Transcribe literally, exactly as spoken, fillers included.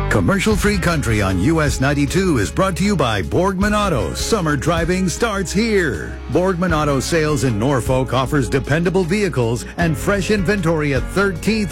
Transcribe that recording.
Commercial-free country on U S ninety-two is brought to you by Borgman Auto. Summer driving starts here. Borgman Auto Sales in Norfolk offers dependable vehicles and fresh inventory at thirteenth